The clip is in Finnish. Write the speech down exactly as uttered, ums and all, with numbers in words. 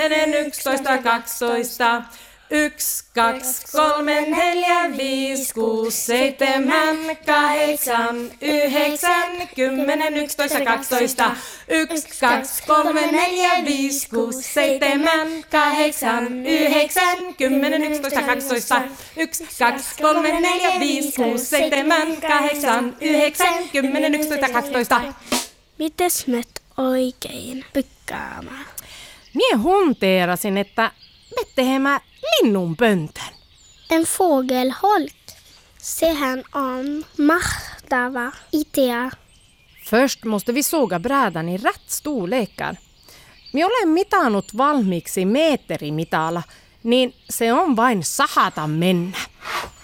yksitoista, kaksitoista. Yksi, kaksi, kolme, neljä, viisi, kuusi, seitsemän, kahdeksan, yhdeksän, kymmenen, yksitoista, kaksitoista. Yksi, kaksi, kolme, neljä, viisi, kuusi, seitsemän, kahdeksan, yhdeksän, kymmenen, yksitoista, kaksitoista. Yksi, kaksi, kolme, neljä, viisi, kuusi, seitsemän, kahdeksan, yhdeksän, kymmenen, yksitoista, kaksitoista. Mites me oikein pykkäämään? Mie hunteerasin, että me tehemään linnun pöntön. En fågelholk. Sehän on mahtava idea. Först måste vi såga brädan i rätt storlekar. Me olen mitannut valmiiksi meeterimitalla, niin se on vain sahata mennä.